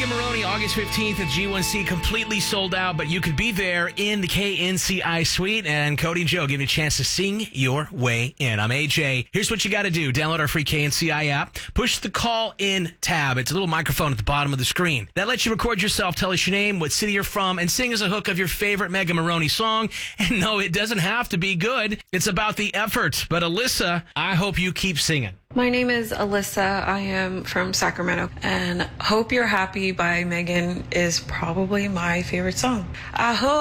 Megan Moroney, August 15th at G1C, completely sold out, but you could be there in the KNCI suite. And Cody and Joe give you a chance to sing your way in. I'm AJ. Here's what you got to do. Download our free KNCI app. Push the call in tab. It's a little microphone at the bottom of the screen. That lets you record yourself, tell us your name, what city you're from, and sing us a hook of your favorite Megan Moroney song. And no, it doesn't have to be good. It's about the effort. But Alyssa, I hope you keep singing. My name is Alyssa. I am from Sacramento, and Hope You're Happy by Megan is probably my favorite song. I hope